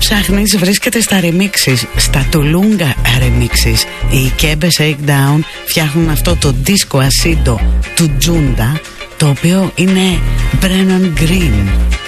ψάχνεις βρίσκεται στα remixes, στα Τουλούγκα remixes. Οι Kebe Shakedown φτιάχνουν αυτό το disco ασίντο του Τζούντα, το οποίο είναι Brennan Green.